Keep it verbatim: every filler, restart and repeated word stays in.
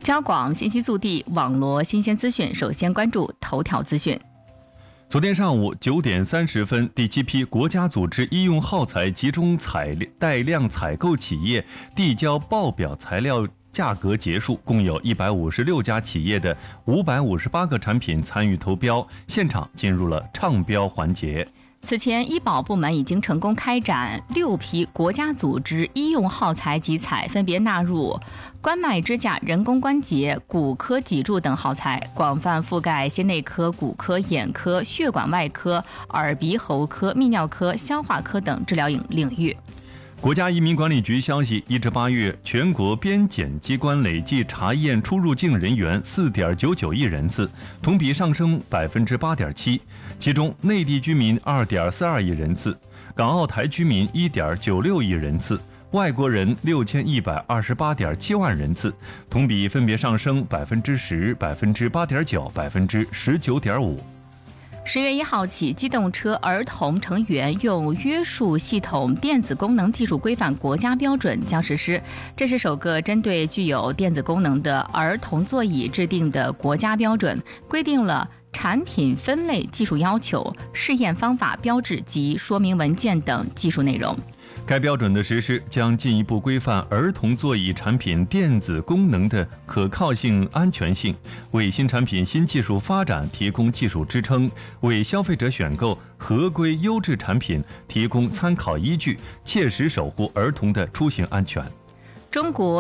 交广信息速递，网罗新鲜资讯。首先关注头条资讯。 昨天上午九点三十分，第七批国家组织医用耗材集中采带量采购企业递交报表材料价格结束，共有一百五十六家企业的五百五十八个产品参与投标，现场进入了唱标环节。 此前，医保部门已经成功开展六批国家组织医用耗材集采，分别纳入冠脉支架、人工关节、骨科脊柱等耗材，广泛覆盖心内科、骨科、眼科、血管外科、耳鼻喉科、泌尿科、消化科等治疗领域。 国家移民管理局消息，一至八月，全国边检机关累计查验出入境人员四点九九亿人次，同比上升百分之八点七。其中，内地居民二点四二亿人次，港澳台居民一点九六亿人次，外国人六千一百二十八点七万人次，同比分别上升百分之十、百分之八点九、百分之十九点五。 十月一号起，机动车儿童成员用约束系统电子功能技术规范国家标准将实施。这是首个针对具有电子功能的儿童座椅制定的国家标准，规定了产品分类技术要求、试验方法、标志及说明文件等技术内容。 该标准的实施将进一步规范儿童座椅产品电子功能的可靠性、安全性，为新产品新技术发展提供技术支撑，为消费者选购合规优质产品提供参考依据，切实守护儿童的出行安全。 中国